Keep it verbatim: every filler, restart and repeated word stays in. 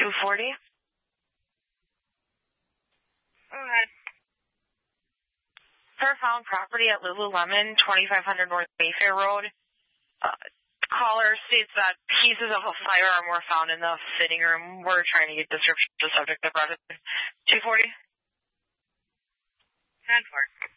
two forty. Okay. Her found property at Lululemon, twenty-five hundred North Mayfair Road. Uh, caller states that pieces of a firearm were found in the fitting room. We're trying to get description of the subject of two forty. ten four.